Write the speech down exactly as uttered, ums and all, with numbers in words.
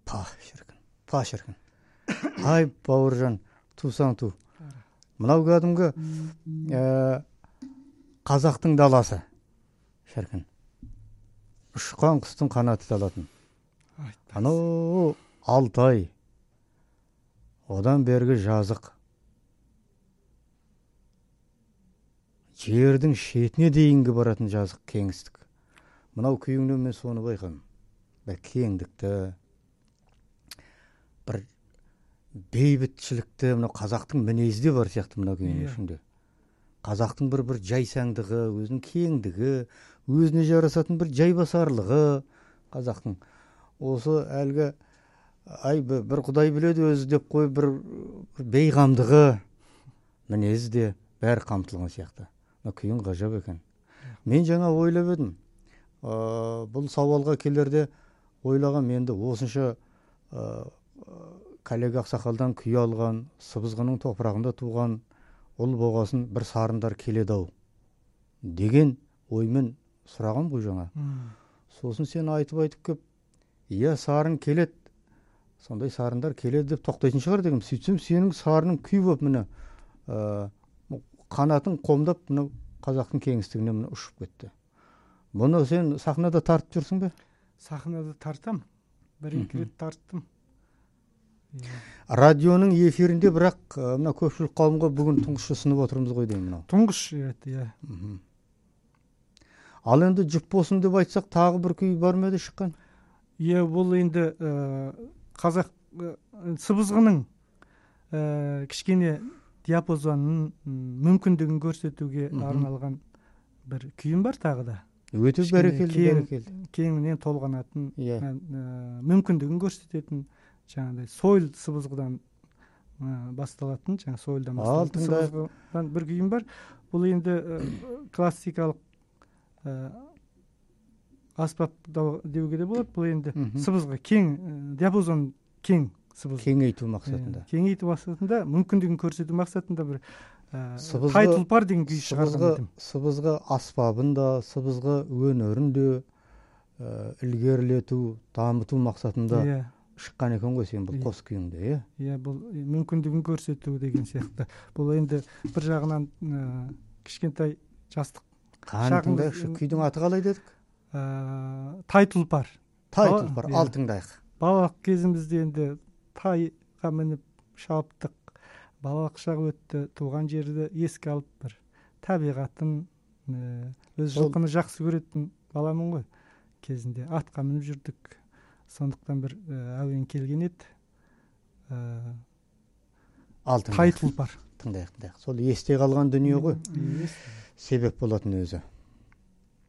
па шіркін, па шіркін. Ай, Бауыржан, тусаң ту. Мынау кәдімгі қазақтың даласы. Шіркін. Ұшқан құстың қанаты талатын. Анау Алтай. Одан бергі жазық. Жердің шетіне дейінгі баратын жазық кеңістік. Мынау күйіңнен мен соны байқадым. Бір кеңдікті, бір бейбітшілікті, мынау қазақтың мінезі де бар сияқты мынау күйінің ішінде. Қазақтың бір бір жайсаңдығы, өзінің кеңдігі, өзіне жарасатын бір жайбасарлығы қазақтың. Осы әлгі ай бір құдай біледі өзі деп қой, бір бейғамдығы, мінезі де бәрі қамтылған сияқты. Күйін ғажап екен. Мен жаңа ойлап едім. Бұл сауалға келерде ойлаған менді осынша Кәлек Ақсақалдан күй алған, Сыбызғының топырағында туған ұл болғасын бір сарындар келеді-ау деген оймен сұраған ғой жаңа. Сосын сен айтып-айтып кеп, иә сарын келеді, сондай сарындар келеді деп тоқтайтын шығар дегім. Сөйтсем сенің сарының күй болып міне қанатын қомдап мына қазақтың кеңістігіне міне ұшып кетті. Бұны сен сахнада тартып жүрсің бе? Сахнада тартам. Бір-екі рет тарттым. Радионың эфирінде бірақ мына көпшілік қауымға бүгін тұңғыш ұсынып отырмыз ғой деймін мынау. Тұңғыш, иә. Ал енді жұп болсын деп айтсақ, тағы бір күй бар ма еді шыққан? Иә, бұл енді қазақ Сыбызғының кішкене диапазонның мүмкіндігін көрсетуге арналған бір күйім бар тағы да. Өте бәрекелді, бәрекелді. Кеңінен толғанатын, мүмкіндігін көрсететін, жаңағыдай сойыл сыбызғыдан басталатын, жаңа сойылдан басталатын сыбызғыдан бір күйім бар. Бұл енді классикалық аспап деуге де болады. Бұл енді сыбызғы кең, диапазон кең сыбызғы. Кеңейту мақсатында. Кеңейту мақсатында, мүмкіндігін көрсету мақсатында бір тай тұлпар деген күй шығарған. Сыбызғы аспабында, сыбызғы өнерінде ілгерілету, дамыту мақсатында шыққан екен ғой сен бұл қос күйіңде, иә? Бұл мүмкіндігін көрсету деген сияқты. Бұл енді бір жағынан кішкентай жастық. Қанында күйдің аты қалай дедік? Тай тұлпар. Тай тұлпар, ал тыңдайық. Балалық кезімізде енді тайға мініп шалыптық. Балалық шағы өтті, туған жерді еске алып бір табиғатын, өз жылқыны жақсы көретін баламын ғой. Кезінде атқа мініп жүрдік. Сондықтан бір әуен келген еді. Тай тұлпар. Тыңдайық, тыңдайық. Сол есте қалған дүние ғой. Себеп болатын өзі.